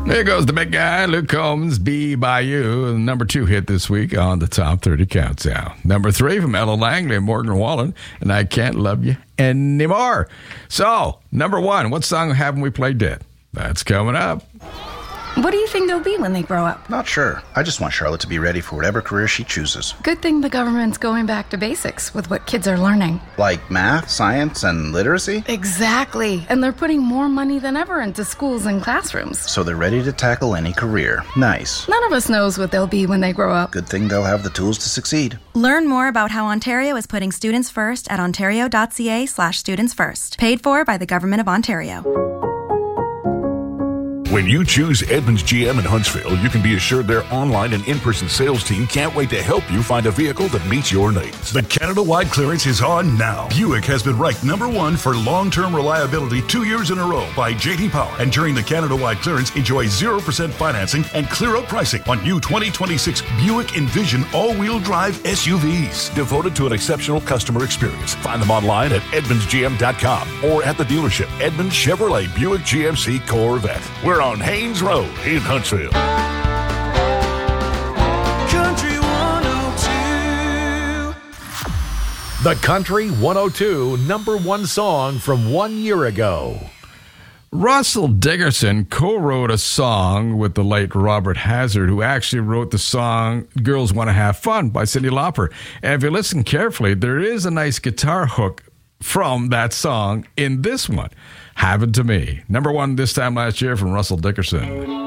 There goes the big guy, Luke Combs, Be By You, number 2 hit this week on the Top 30 Countdown. Number 3 from Ella Langley and Morgan Wallen, and I Can't Love You Anymore. So, number 1, what song haven't we played yet? That's coming up. What do you think they'll be when they grow up? Not sure. I just want Charlotte to be ready for whatever career she chooses. Good thing the government's going back to basics with what kids are learning. Like math, science, and literacy? Exactly. And they're putting more money than ever into schools and classrooms. So they're ready to tackle any career. Nice. None of us knows what they'll be when they grow up. Good thing they'll have the tools to succeed. Learn more about how Ontario is putting students first at ontario.ca/students first. Paid for by the Government of Ontario. When you choose Edmunds GM in Huntsville, you can be assured their online and in-person sales team can't wait to help you find a vehicle that meets your needs. The Canada-wide clearance is on now. Buick has been ranked number 1 for long-term reliability 2 years in a row by J.D. Power. And during the Canada-wide clearance, enjoy 0% financing and clear-out pricing on new 2026 Buick Envision all-wheel drive SUVs. Devoted to an exceptional customer experience. Find them online at edmundsgm.com or at the dealership Edmunds Chevrolet Buick GMC Corvette. We're on Haynes Road in Huntsville. Country 102. The Country 102 number 1 song from 1 year ago. Russell Dickerson co-wrote a song with the late Robert Hazard, who actually wrote the song Girls Want to Have Fun by Cyndi Lauper. And if you listen carefully, there is a nice guitar hook from that song in this one. Have It To Me. Number 1 this time last year from Russell Dickerson.